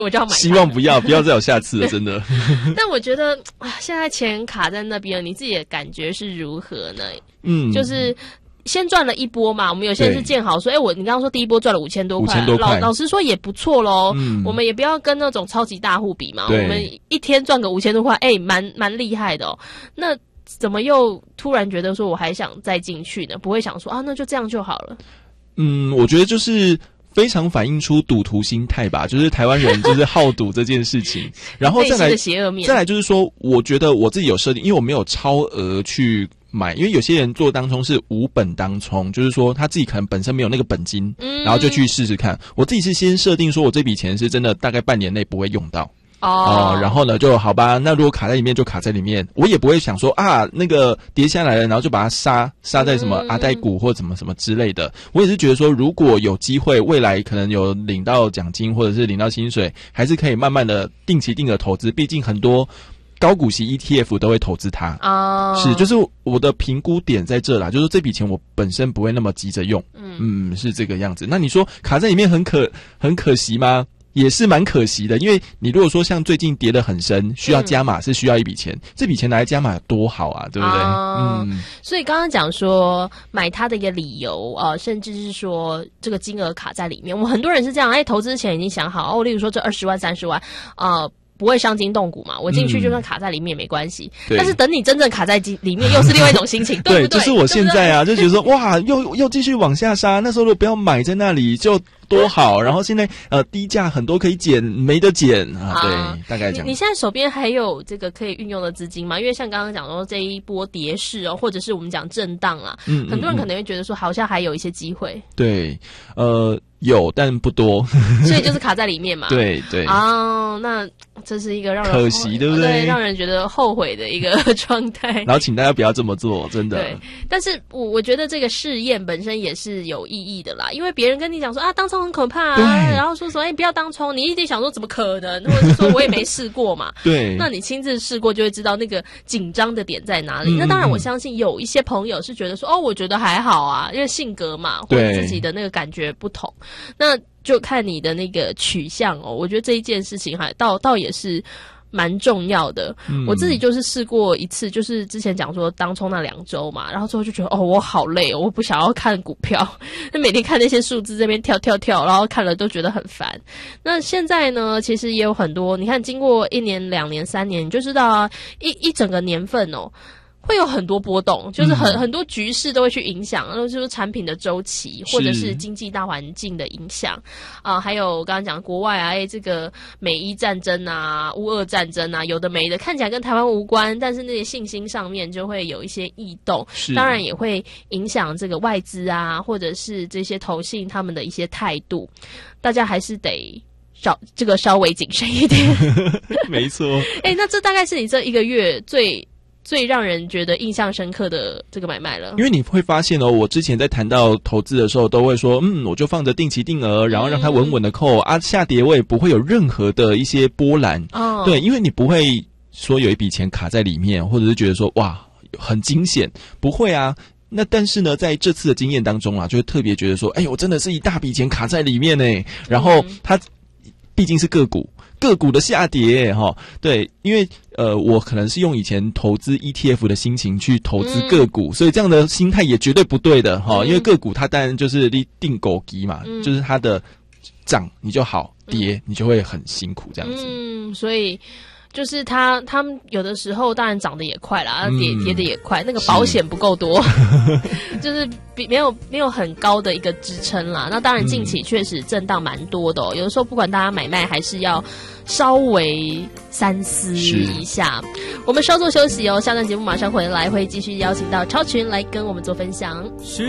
我就要买它。 希望不要再有下次了，真的。 但我觉得现在钱卡在那边，你自己的感觉是如何呢？就是先赚了一波嘛，我们有些人是见好说，你刚刚说第一波赚了5000多块，老实说也不错咯。我们也不要跟那种超级大户比嘛，我们一天赚个5000多块，蛮厉害的哦。那怎么又突然觉得说我还想再进去呢？不会想说那就这样就好了。 我觉得就是非常反映出赌徒心态吧，就是台湾人就是好赌这件事情。然后再来就是说，我觉得我自己有设定，因为我没有超额去买，因为有些人做当冲是无本当冲，就是说他自己可能本身没有那个本金，然后就去试试看。我自己是先设定说我这笔钱是真的大概半年内不会用到。然后呢就好吧，那如果卡在里面就卡在里面，我也不会想说那个跌下来了，然后就把它杀在什么阿呆股或什么什么之类的。我也是觉得说，如果有机会未来可能有领到奖金或者是领到薪水，还是可以慢慢的定期定额投资，毕竟很多高股息 ETF 都会投资它。是，就是我的评估点在这啦，就是这笔钱我本身不会那么急着用。是这个样子。那你说卡在里面很可惜吗？也是蛮可惜的，因为你如果说像最近跌得很深，需要加码是需要一笔钱，这笔钱拿来加码多好啊，对不对？ 所以刚刚讲说买它的一个理由甚至是说这个金额卡在里面，我们很多人是这样，投资之前已经想好例如说这20万30万不会伤筋动骨嘛，我进去就算卡在里面也没关系。但是等你真正卡在里面，又是另外一种心情，对不对？ 就是我现在就觉得说哇，又继续往下杀，那时候如果不要买在那里就多好。然后现在低价很多可以减，没得减对，大概这样。 你现在手边还有这个可以运用的资金吗？因为像刚刚讲说这一波跌势或者是我们讲震荡很多人可能会觉得说好像还有一些机会。对， 有，但不多， 所以就是卡在里面嘛。 对那这是一个让人可惜，对不对？ 对，让人觉得后悔的一个状态。 然后请大家不要这么做，真的。 对，但是我觉得这个试验本身也是有意义的啦，因为别人跟你讲说当冲很可怕然后说什么不要当冲，你一定想说怎么可能，或者是说我也没试过嘛。对，那你亲自试过就会知道那个紧张的点在哪里。那当然，我相信有一些朋友是觉得说我觉得还好啊，因为性格嘛，或者自己的那个感觉不同。那就看你的那个取向我觉得这一件事情倒也是蛮重要的。我自己就是试过一次，就是之前讲说当冲那2周嘛，然后之后就觉得我好累我不想要看股票，每天看那些数字这边跳，然后看了都觉得很烦。那现在呢，其实也有很多，你看经过1年2年3年，你就知道一整个年份会有很多波动，就是很多局势都会去影响，就是产品的周期或者是经济大环境的影响还有我刚刚讲国外这个美伊战争乌俄战争有的没的，看起来跟台湾无关，但是那些信心上面就会有一些异动，当然也会影响这个外资或者是这些投信他们的一些态度，大家还是得稍微谨慎一点。 没错。 那这大概是你这1个月最让人觉得印象深刻的这个买卖了。 因为你会发现我之前在谈到投资的时候都会说我就放着定期定额，然后让它稳稳的扣下跌我也不会有任何的一些波澜对，因为你不会说有一笔钱卡在里面，或者是觉得说哇很惊险，不会那但是呢，在这次的经验当中就会特别觉得说我真的是一大笔钱卡在里面然后它毕竟是个股的下跌对，因为我可能是用以前投资 ETF 的心情去投资个股，所以这样的心态也绝对不对的因为个股它当然就是定狗基嘛就是它的涨你就好，跌你就会很辛苦这样子所以就是他们有的时候当然涨得也快啦，跌得也快，那个保险不够多，就是没有很高的一个支撑啦。那当然近期确实震荡蛮多的有的时候不管大家买卖还是要稍微三思一下。我们稍作休息下段节目马上回来，会继续邀请到超群来跟我们做分享。